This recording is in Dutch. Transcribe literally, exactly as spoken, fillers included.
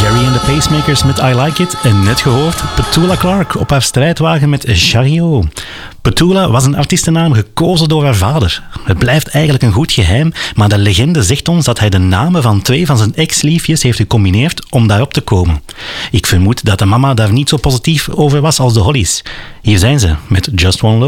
Carrie and the Pacemakers met I Like It en net gehoord Petula Clark op haar strijdwagen met Chariot. Petula was een artiestennaam gekozen door haar vader. Het blijft eigenlijk een goed geheim, maar de legende zegt ons dat hij de namen van twee van zijn ex-liefjes heeft gecombineerd om daarop te komen. Ik vermoed dat de mama daar niet zo positief over was als de Hollies. Hier zijn ze met Just One Look.